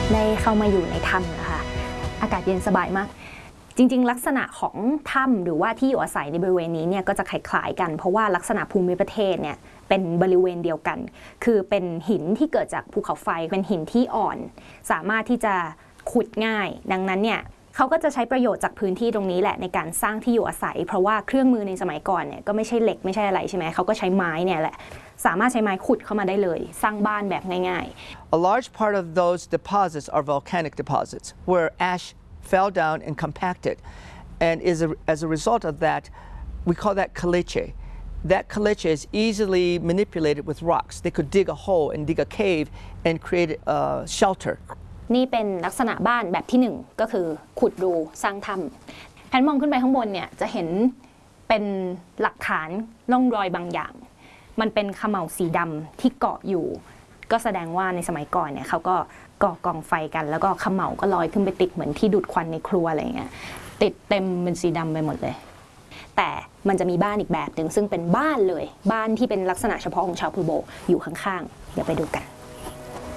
ได้เข้ามาอยู่ในถ้ำนะคะอากาศเย็นสบายมากจริงๆลักษณะของถ้ำหรือว่าที่อยู่อาศัยในบริเวณนี้เนี่ยก็จะคล้ายๆกันเพราะว่าลักษณะภูมิประเทศเนี่ยเป็นบริเวณเดียวกันคือเป็นหินที่เกิดจากภูเขาไฟเป็นหินที่อ่อนสามารถที่จะขุดง่ายดังนั้นเนี่ยเขาก็จะใช้ประโยชน์จากพื้นที่ตรงนี้แหละในการสร้างที่อยู่อาศัยเพราะว่าเครื่องมือในสมัยก่อนเนี่ยก็ไม่ใช่เหล็กไม่ใช่อะไรใช่ไหมเขาก็ใช้ไม้เนี่ยแหละสามารถใช้ไม้ขุดเข้ามาได้เลยสร้างบ้านแบบง่ายๆ A large part of those deposits are volcanic deposits where ash fell down and compacted and as a result of that we call that caliche. That caliche is easily manipulated with rocks. They could dig a hole and dig a cave and create a shelter. นี่เป็นลักษณะบ้านแบบที่1ก็คือขุดรูสร้างถ้ำแพนมองขึ้นไปข้างบนเนี่ยจะเห็นเป็นหลักฐานร่องรอยบางอย่างมันเป็นเขม่าสีดำที่เกาะอยู่ก็แสดงว่าในสมัยก่อนเนี่ยเขาก็ก่อกองไฟกันแล้วก็เขม่าก็ลอยขึ้นไปติดเหมือนที่ดูดควันในครัวอะไรเงี้ยติดเต็มเป็นสีดำไปหมดเลยแต่มันจะมีบ้านอีกแบบหนึ่งซึ่งเป็นบ้านเลยบ้านที่เป็นลักษณะเฉพาะของชาวพูโบอยู่ข้างๆเดี๋ยวไปดูกัน